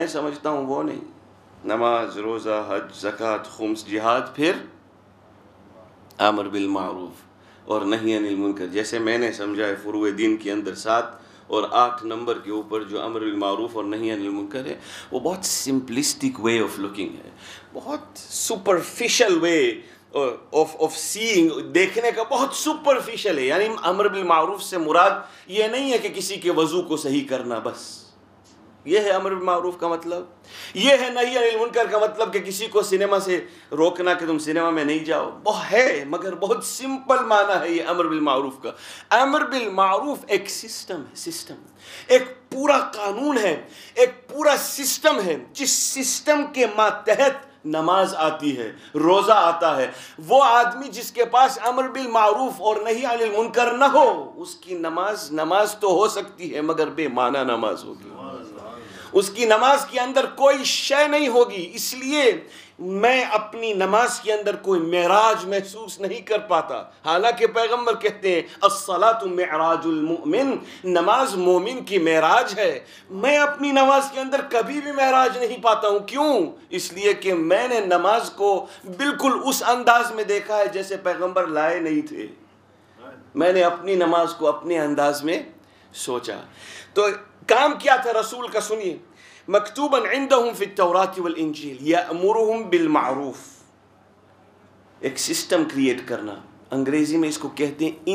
سمجھتا ہوں وہ نہیں. نماز، روزہ، حج، زکوٰۃ، خمس، جہاد، پھر امر بالمعروف اور نہی عن المنکر. جیسے میں نے سمجھا ہے فروع دین کے اندر 7 اور 8 نمبر کے اوپر جو امر بالمعروف اور نہی عن المنکر ہے وہ بہت سمپلسٹک وے آف لکنگ ہے، بہت سپرفیشل وے آف سیئنگ، دیکھنے کا بہت سپرفیشل ہے. یعنی امر بالمعروف سے مراد یہ نہیں ہے کہ کسی کے وضو کو صحیح کرنا، بس یہ ہے امر بالمعروف کا مطلب. یہ ہے نہی عن المنکر کا مطلب کہ کسی کو سنیما سے روکنا کہ تم سنیما میں نہیں جاؤ. وہ ہے مگر بہت سمپل معنی ہے یہ امر بالمعروف کا. امر بالمعروف ایک سسٹم ہے، ایک پورا قانون ہے، ایک پورا سسٹم ہے جس سسٹم کے ماتحت نماز آتی ہے، روزہ آتا ہے. وہ آدمی جس کے پاس امر بالمعروف اور نہی عن المنکر نہ ہو، اس کی نماز تو ہو سکتی ہے مگر بے معنی نماز ہوگی. اس کی نماز کے اندر کوئی شے نہیں ہوگی. اس لیے میں اپنی نماز کے اندر کوئی معراج محسوس نہیں کر پاتا، حالانکہ پیغمبر کہتے ہیں الصلاۃ معراج المؤمن، نماز مومن کی معراج ہے. میں اپنی نماز کے اندر کبھی بھی معراج نہیں پاتا ہوں. کیوں؟ اس لیے کہ میں نے نماز کو بالکل اس انداز میں دیکھا ہے جیسے پیغمبر لائے نہیں تھے. میں نے اپنی نماز کو اپنے انداز میں سوچا. تو کام کیا تھا رسول کا؟ سنیے، مکتوبا عندهم فی التوراۃ والانجیل یأمرهم بالمعروف. ایک سسٹم کریٹ کرنا، انگریزی میں اس کو کہتے ہیں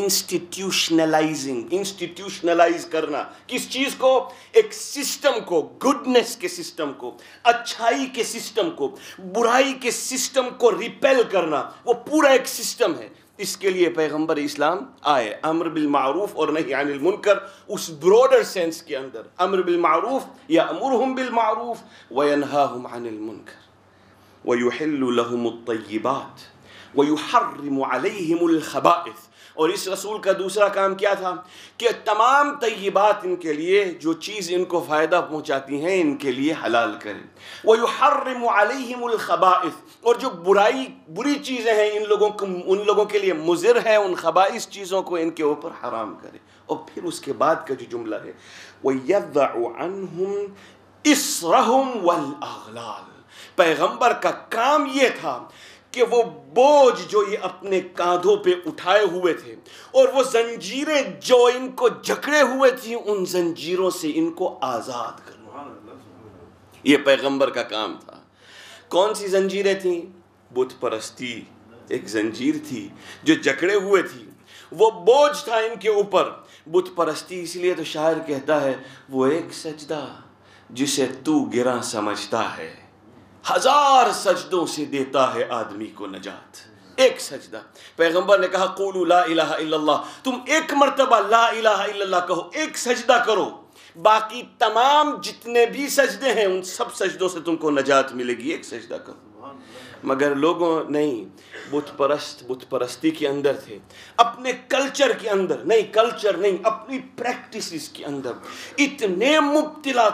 انسٹیٹیوشنلائز کرنا. کس چیز کو؟ ایک سسٹم کو، گڈنس کے سسٹم کو، اچھائی کے سسٹم کو، برائی کے سسٹم کو ریپیل کرنا. وہ پورا ایک سسٹم ہے. اس کے لیے پیغمبر اسلام آئے. امر بالمعروف اور نہی عن المنکر اس براڈر سینس کے اندر، امر بالمعروف یأمرهم بالمعروف وینہاہم عن المنکر ویحل لهم الطیبات ویحرم علیہم الخبائث. اور اس رسول کا دوسرا کام کیا تھا کہ تمام طیبات ان کے لیے، جو چیز ان کو فائدہ پہنچاتی ہیں، ان کے لیے حلال کرے. وَيُحَرِّمُ عَلَيْهِمُ الْخَبَائِث، اور جو بری چیزیں ہیں ان لوگوں کے لیے مضر ہیں، ان خبائث چیزوں کو ان کے اوپر حرام کرے. اور پھر اس کے بعد کا جو جملہ ہے وَيَضَعُ عَنْهُمْ إِصْرَهُمْ وَالْأَغْلَالِ. پیغمبر کا کام یہ تھا کہ وہ بوجھ جو یہ اپنے کاندھوں پہ اٹھائے ہوئے تھے اور وہ زنجیریں جو ان کو جکڑے ہوئے تھیں، ان زنجیروں سے ان کو آزاد کرنا. یہ پیغمبر کا کام تھا. کون سی زنجیریں تھیں؟ بت پرستی ایک زنجیر تھی جو جکڑے ہوئے تھی، وہ بوجھ تھا ان کے اوپر، بت پرستی. اس لیے تو شاعر کہتا ہے وہ ایک سجدہ جسے تو گراں سمجھتا ہے، 1000 سجدوں سے دیتا ہے آدمی کو نجات. ایک سجدہ. پیغمبر نے کہا قولوا لا الہ الا اللہ، تم ایک مرتبہ لا الہ الا اللہ کہو، ایک سجدہ کرو، باقی تمام جتنے بھی سجدے ہیں ان سب سجدوں سے تم کو نجات ملے گی. ایک سجدہ کرو. مگر لوگوں نہیں، بت پرستی کے اندر تھے، اپنے کلچر کے اندر نہیں، اپنی پریکٹسز کے اندر اتنے مبتلا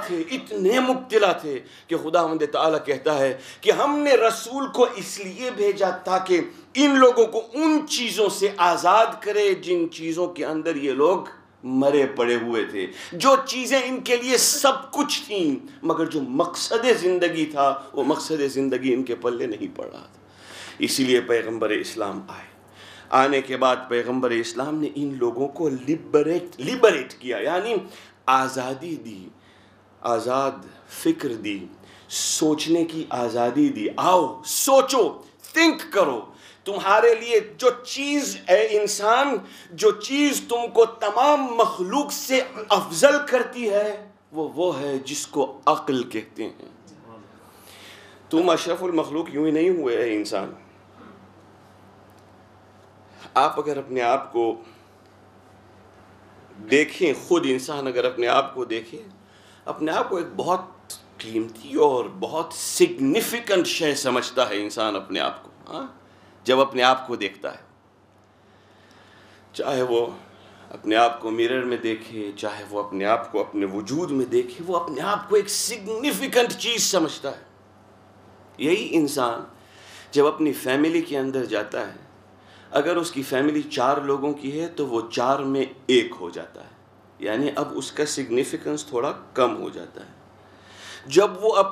تھے کہ خداوند تعالیٰ کہتا ہے کہ ہم نے رسول کو اس لیے بھیجا تاکہ ان لوگوں کو ان چیزوں سے آزاد کرے جن چیزوں کے اندر یہ لوگ مرے پڑے ہوئے تھے، جو چیزیں ان کے لیے سب کچھ تھیں مگر جو مقصد زندگی تھا وہ مقصد زندگی ان کے پلے نہیں پڑ رہا تھا. اسی لیے پیغمبر اسلام آئے. آنے کے بعد پیغمبر اسلام نے ان لوگوں کو لبریٹ کیا، یعنی آزادی دی، آزاد فکر دی، سوچنے کی آزادی دی. آؤ سوچو، تھنک کرو. تمہارے لیے جو چیز اے انسان، جو چیز تم کو تمام مخلوق سے افضل کرتی ہے وہ ہے جس کو عقل کہتے ہیں. تم اشرف المخلوق یوں ہی نہیں ہوئے اے انسان. آپ اگر اپنے آپ کو دیکھیں، خود انسان اگر اپنے آپ کو دیکھے، اپنے آپ کو ایک بہت قیمتی اور بہت سگنیفیکنٹ شے سمجھتا ہے انسان اپنے آپ کو. ہاں، جب اپنے آپ کو دیکھتا ہے، چاہے وہ اپنے آپ کو میرر میں دیکھے، چاہے وہ اپنے آپ کو اپنے وجود میں دیکھے، وہ اپنے آپ کو ایک سگنیفیکنٹ چیز سمجھتا ہے. یہی انسان جب اپنی فیملی کے اندر جاتا ہے، اگر اس کی فیملی 4 لوگوں کی ہے تو وہ 4 میں 1 ہو جاتا ہے، یعنی اب اس کا سگنیفیکنس تھوڑا کم ہو جاتا ہے. جب وہ